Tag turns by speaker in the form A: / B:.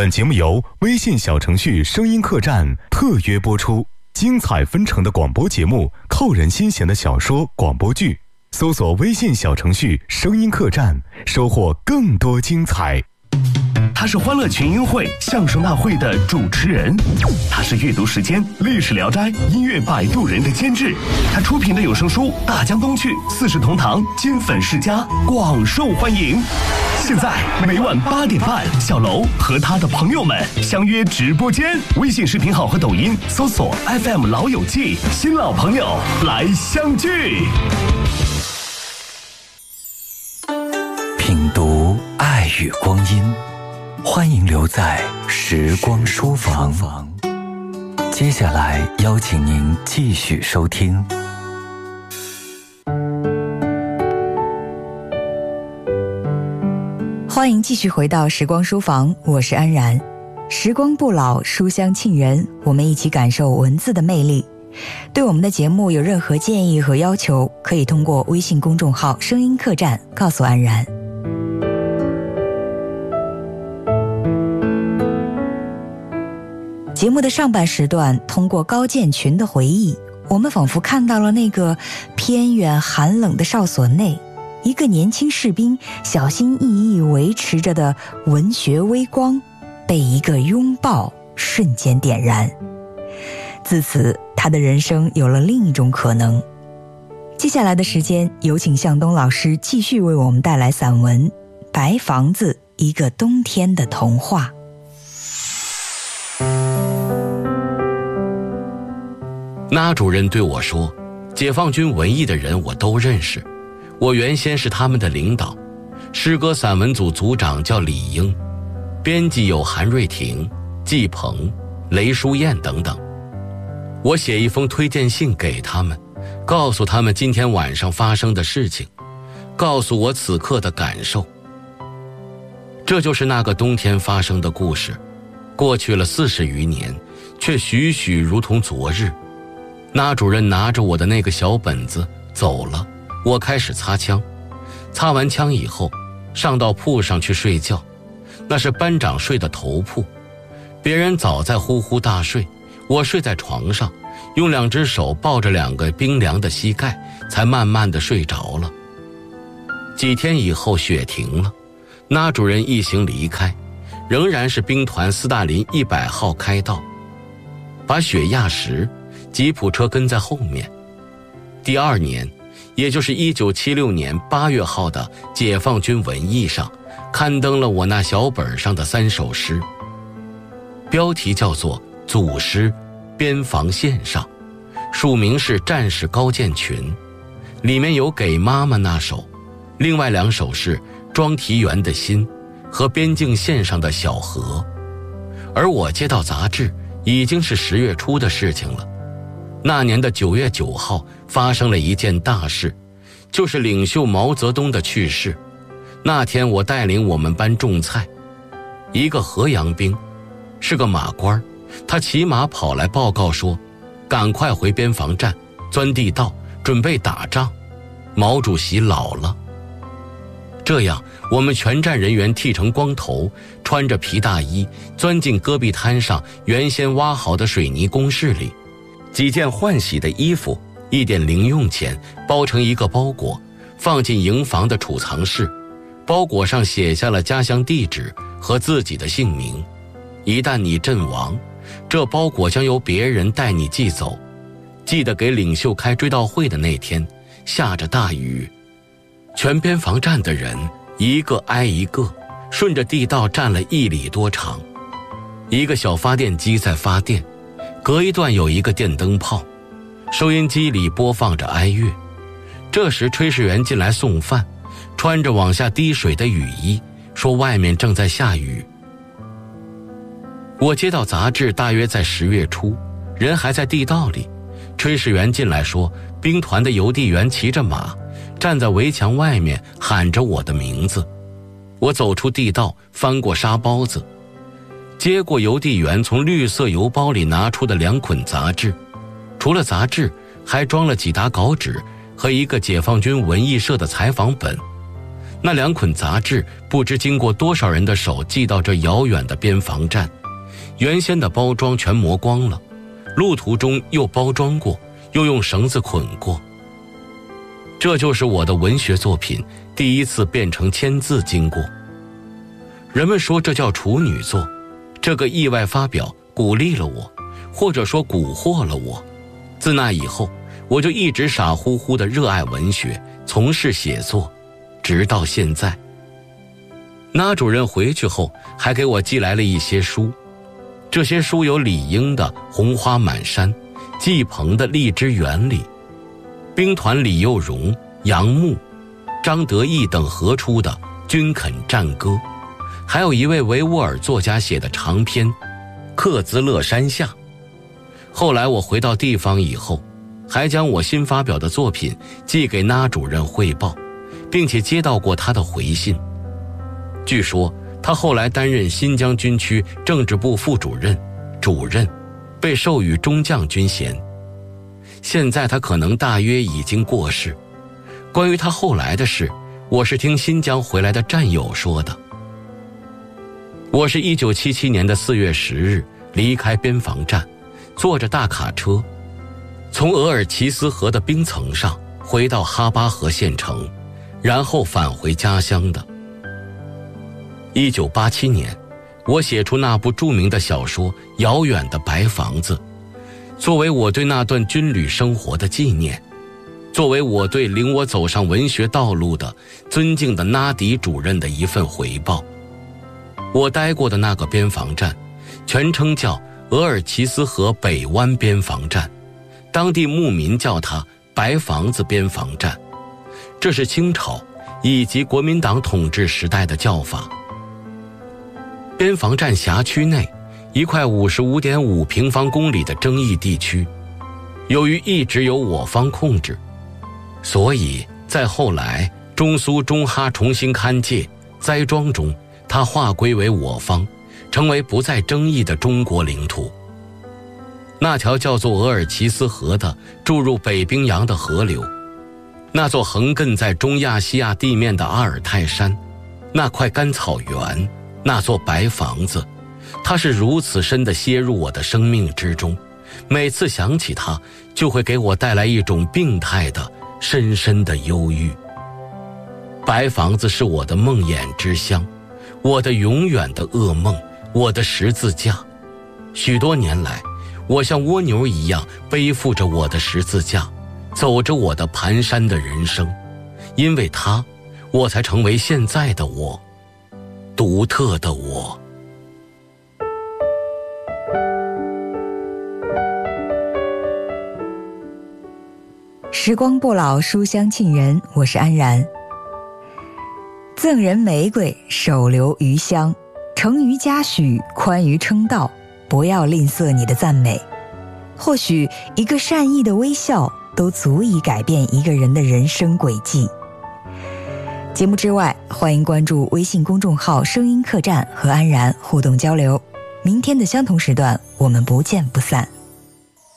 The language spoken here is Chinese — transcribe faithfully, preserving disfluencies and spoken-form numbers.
A: 本节目由微信小程序声音客栈特约播出，精彩纷呈的广播节目，扣人心弦的小说广播剧，搜索微信小程序声音客栈，收获更多精彩。
B: 他是欢乐群英会相声大会的主持人，他是阅读时间历史聊斋音乐摆渡人的监制，他出品的有声书《大江东去》四世同堂金粉世家广受欢迎。现在每晚八点半，小楼和他的朋友们相约直播间，微信视频号和抖音搜索 F M 老友记，新老朋友来相聚。
C: 品读爱与光阴，欢迎留在时光书房。接下来邀请您继续收听。
D: 欢迎继续回到时光书房，我是安然。时光不老，书香沁人，我们一起感受文字的魅力。对我们的节目有任何建议和要求，可以通过微信公众号声音客栈告诉安然。节目的上半时段，通过高建群的回忆，我们仿佛看到了那个偏远寒冷的哨所内，一个年轻士兵小心翼翼维持着的文学微光，被一个拥抱瞬间点燃。自此，他的人生有了另一种可能。接下来的时间，有请向东老师继续为我们带来散文《白房子：一个冬天的童话》。
E: 那主任对我说，解放军文艺的人我都认识，我原先是他们的领导，诗歌散文组组长叫李英，编辑有韩瑞婷、季鹏、雷淑燕等等。我写一封推荐信给他们，告诉他们今天晚上发生的事情，告诉我此刻的感受。这就是那个冬天发生的故事，过去了四十余年，却栩栩如同昨日。那主任拿着我的那个小本子走了，我开始擦枪，擦完枪以后上到铺上去睡觉，那是班长睡的头铺，别人早在呼呼大睡，我睡在床上，用两只手抱着两个冰凉的膝盖，才慢慢地睡着了。几天以后雪停了，那主任一行离开，仍然是兵团斯大林一百号开道，把雪压实，吉普车跟在后面。第二年，也就是一九七六年八月号的解放军文艺上，刊登了我那小本上的三首诗，标题叫做祖师边防线上，署名是战士高建群，里面有给妈妈那首，另外两首是庄提园的心和边境线上的小河。而我接到杂志已经是十月初的事情了。那年的九月九号发生了一件大事，就是领袖毛泽东的去世。那天我带领我们班种菜，一个河阳兵，是个马官，他骑马跑来报告说，赶快回边防站，钻地道，准备打仗，毛主席老了。这样，我们全站人员剃成光头，穿着皮大衣，钻进戈壁滩上原先挖好的水泥工事里，几件换洗的衣服，一点零用钱，包成一个包裹，放进营房的储藏室。包裹上写下了家乡地址和自己的姓名。一旦你阵亡，这包裹将由别人带你寄走。记得给领袖开追悼会的那天，下着大雨，全边防站的人一个挨一个，顺着地道站了一里多长。一个小发电机在发电，隔一段有一个电灯泡，收音机里播放着哀乐。这时炊事员进来送饭，穿着往下滴水的雨衣，说外面正在下雨。我接到杂志大约在十月初，人还在地道里，炊事员进来说，兵团的邮递员骑着马，站在围墙外面喊着我的名字。我走出地道，翻过沙包子，接过邮递员从绿色邮包里拿出的两捆杂志，除了杂志，还装了几沓稿纸和一个解放军文艺社的采访本。 那两捆杂志不知经过多少人的手寄到这遥远的边防站，原先的包装全磨光了，路途中又包装过，又用绳子捆过。这就是我的文学作品第一次变成签字经过。人们说这叫处女作，这个意外发表鼓励了我，或者说蛊惑了我。自那以后，我就一直傻乎乎地热爱文学，从事写作，直到现在。那主任回去后还给我寄来了一些书，这些书有李英的《红花满山》，季鹏的《荔枝园里》，兵团李幼荣、杨牧、张德义等合出的《军垦战歌》，还有一位维吾尔作家写的长篇《克孜勒山下》。后来我回到地方以后，还将我新发表的作品寄给那主任汇报，并且接到过他的回信。据说他后来担任新疆军区政治部副主任、主任，被授予中将军衔。现在他可能大约已经过世。关于他后来的事，我是听新疆回来的战友说的。我是一九七七年的四月十日离开边防站，坐着大卡车，从额尔齐斯河的冰层上回到哈巴河县城，然后返回家乡的。一九八七年，我写出那部著名的小说《遥远的白房子》，作为我对那段军旅生活的纪念，作为我对领我走上文学道路的尊敬的纳迪主任的一份回报。我待过的那个边防站，全称叫额尔齐斯河北湾边防站，当地牧民叫它白房子边防站，这是清朝以及国民党统治时代的叫法。边防站辖区内一块 五十五点五 平方公里的争议地区，由于一直由我方控制，所以在后来中苏中哈重新勘界栽庄中，它划归为我方，成为不再争议的中国领土。那条叫做额尔齐斯河的注入北冰洋的河流，那座横亘在中亚细亚地面的阿尔泰山，那块干草原，那座白房子，它是如此深地楔入我的生命之中，每次想起它，就会给我带来一种病态的深深的忧郁。白房子是我的梦魇之乡，我的永远的噩梦，我的十字架。许多年来，我像蜗牛一样背负着我的十字架，走着我的蹒跚的人生。因为它，我才成为现在的我，独特的我。
D: 时光不老，书香沁人，我是安然。赠人玫瑰，手留余香，成于嘉许，宽于称道，不要吝啬你的赞美。或许一个善意的微笑，都足以改变一个人的人生轨迹。节目之外，欢迎关注微信公众号声音客栈和安然互动交流。明天的相同时段，我们不见不散。